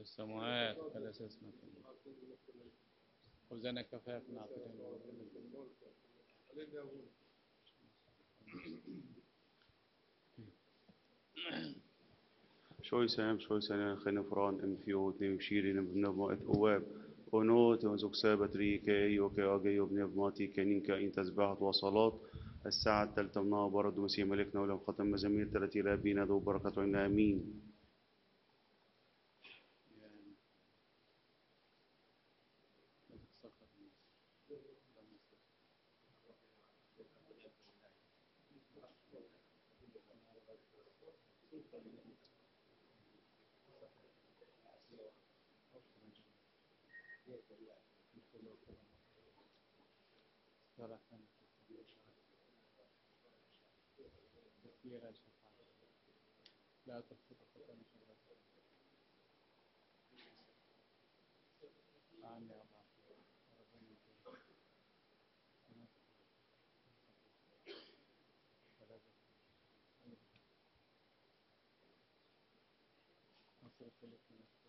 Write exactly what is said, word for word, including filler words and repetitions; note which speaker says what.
Speaker 1: السماوات على أساس ما وزنا كفاف نعطيهم.
Speaker 2: Shoysam, shoysam, genefran, en fiot, neem shirin, en pneumat oab, onot, en زكسابة ريكي، يوكي أجي وبنبماتي كنينكا إن تسبحت وصلات الساعة الثالثة من برد مسيح ملكنا ولم ختم مزامير ثلاثة رابين ذو بركة عنا آمين.
Speaker 1: لا تفقد خطأ شغلك عني الله ربنا يكرمك. نصرف لك